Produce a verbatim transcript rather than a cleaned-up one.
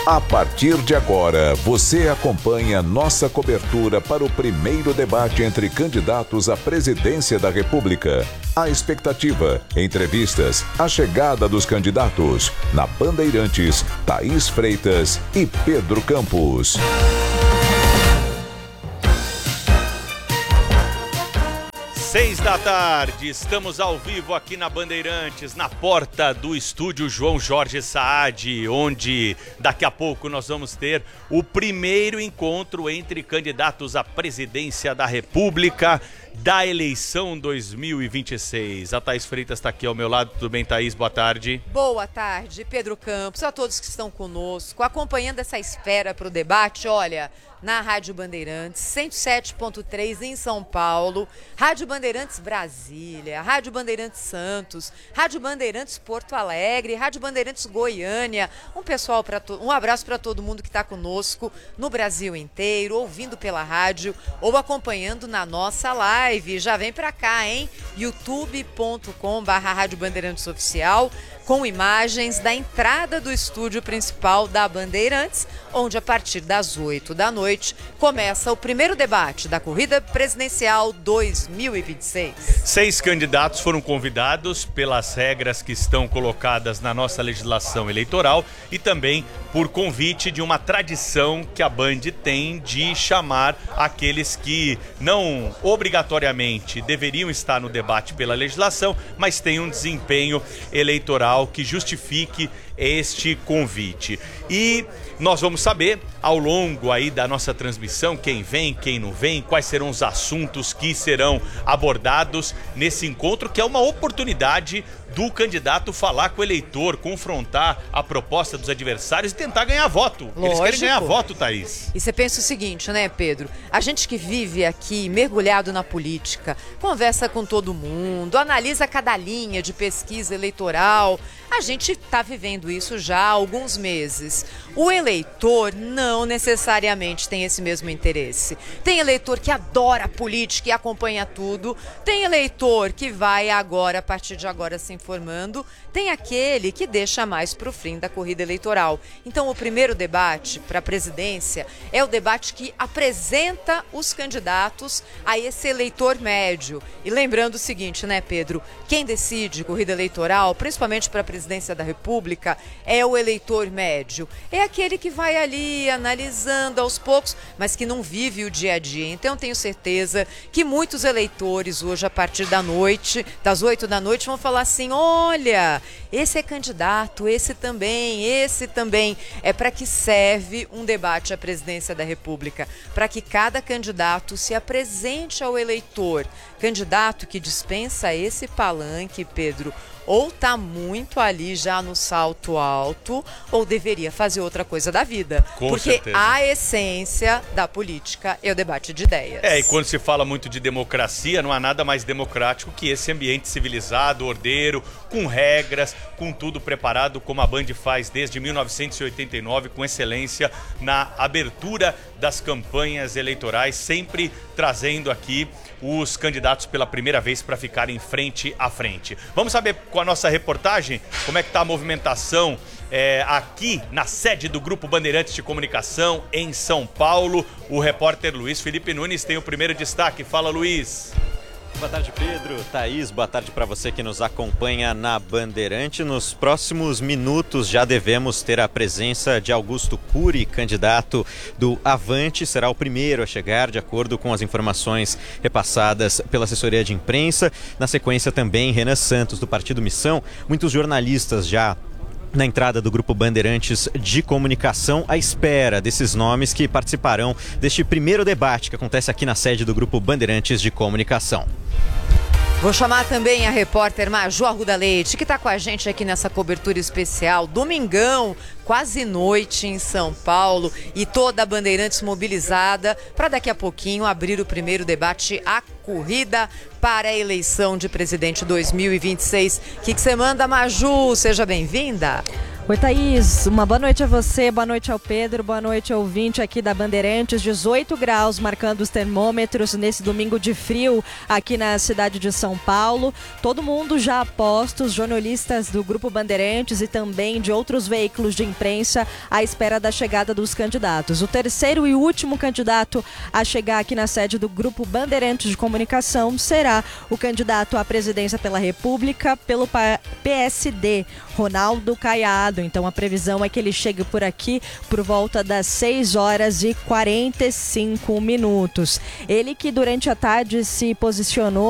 A partir de agora, você acompanha nossa cobertura para o primeiro debate entre candidatos à presidência da República. A expectativa, entrevistas, a chegada dos candidatos. Na Bandeirantes, Thaís Freitas e Pedro Campos. Seis da tarde, estamos ao vivo aqui na Bandeirantes, na porta do estúdio João Jorge Saad, onde daqui a pouco nós vamos ter o primeiro encontro entre candidatos à presidência da República da eleição dois mil e vinte e seis. A Thaís Freitas está aqui ao meu lado. Tudo bem, Thaís? Boa tarde. Boa tarde, Pedro Campos, a todos que estão conosco, acompanhando essa espera para o debate. Olha, na Rádio Bandeirantes, cento e sete ponto três em São Paulo, Rádio Bandeirantes Brasília, Rádio Bandeirantes Santos, Rádio Bandeirantes Porto Alegre, Rádio Bandeirantes Goiânia. Um, pessoal pra to... um abraço para todo mundo que está conosco no Brasil inteiro, ouvindo pela rádio ou acompanhando na nossa live. Já vem para cá, hein? youtube ponto com barra Rádio Bandeirantes Oficial, com imagens da entrada do estúdio principal da Bandeirantes, onde a partir das oito da noite começa o primeiro debate da corrida presidencial dois mil e vinte e seis. Seis candidatos foram convidados pelas regras que estão colocadas na nossa legislação eleitoral e também por convite de uma tradição que a Band tem de chamar aqueles que não obrigatoriamente deveriam estar no debate pela legislação, mas têm um desempenho eleitoral que justifique este convite. E nós vamos saber ao longo aí da nossa transmissão quem vem, quem não vem, quais serão os assuntos que serão abordados nesse encontro, que é uma oportunidade do candidato falar com o eleitor, confrontar a proposta dos adversários e tentar ganhar voto. Lógico. Eles querem ganhar voto, Thaís. E você pensa o seguinte, né, Pedro? A gente que vive aqui mergulhado na política, conversa com todo mundo, analisa cada linha de pesquisa eleitoral. A gente está vivendo isso já há alguns meses. O eleitor não necessariamente tem esse mesmo interesse. Tem eleitor que adora a política e acompanha tudo. Tem eleitor que vai agora, a partir de agora, se informando. Tem aquele que deixa mais para o fim da corrida eleitoral. Então, o primeiro debate para a presidência é o debate que apresenta os candidatos a esse eleitor médio. E lembrando o seguinte, né, Pedro? Quem decide corrida eleitoral, principalmente para a presidência da República, é o eleitor médio. É aquele que vai ali analisando aos poucos, mas que não vive o dia a dia. Então, tenho certeza que muitos eleitores hoje, a partir da noite, das oito da noite, vão falar assim: olha, esse é candidato, esse também, esse também. É para que serve um debate à presidência da República? Para que cada candidato se apresente ao eleitor. Candidato que dispensa esse palanque, Pedro, ou está muito ali já no salto alto, ou deveria fazer outra coisa da vida. Com Porque certeza. a essência da política é o debate de ideias. É, e quando se fala muito de democracia, não há nada mais democrático que esse ambiente civilizado, ordeiro, com regras, com tudo preparado, como a Band faz desde mil novecentos e oitenta e nove, com excelência na abertura das campanhas eleitorais, sempre trazendo aqui os candidatos pela primeira vez para ficarem frente a frente. Vamos saber com a nossa reportagem como é que está a movimentação é, aqui na sede do Grupo Bandeirantes de Comunicação em São Paulo. O repórter Luiz Felipe Nunes tem o primeiro destaque. Fala, Luiz. Boa tarde, Pedro. Thaís, boa tarde para você que nos acompanha na Bandeirante. Nos próximos minutos já devemos ter a presença de Augusto Cury, candidato do Avante. Será o primeiro a chegar, de acordo com as informações repassadas pela assessoria de imprensa. Na sequência também Renan Santos, do Partido Missão. Muitos jornalistas já na entrada do Grupo Bandeirantes de Comunicação, à espera desses nomes que participarão deste primeiro debate que acontece aqui na sede do Grupo Bandeirantes de Comunicação. Vou chamar também a repórter Maju Arruda Leite, que está com a gente aqui nessa cobertura especial. Domingão, quase noite em São Paulo, e toda a Bandeirantes mobilizada para daqui a pouquinho abrir o primeiro debate, a corrida para a eleição de presidente dois mil e vinte e seis. O que você manda, Maju? Seja bem-vinda. Oi, Thaís, uma boa noite a você, boa noite ao Pedro, boa noite ao ouvinte aqui da Bandeirantes. dezoito graus marcando os termômetros nesse domingo de frio aqui na cidade de São Paulo. Todo mundo já a postos, jornalistas do Grupo Bandeirantes e também de outros veículos de imprensa à espera da chegada dos candidatos. O terceiro e último candidato a chegar aqui na sede do Grupo Bandeirantes de Comunicação será o candidato à presidência pela República pelo P S D, Ronaldo Caiado. Então a previsão é que ele chegue por aqui por volta das seis horas e quarenta e cinco minutos. Ele que durante a tarde se posicionou